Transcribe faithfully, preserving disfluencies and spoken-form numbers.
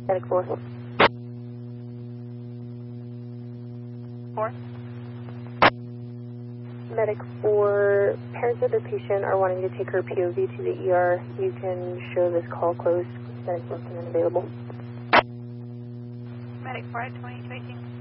Medic four. Four. Medic four, parents of the patient are wanting to take her P O V to the E R. You can show this call closed. Medic four is unavailable. Medic four at twenty-two eighteen.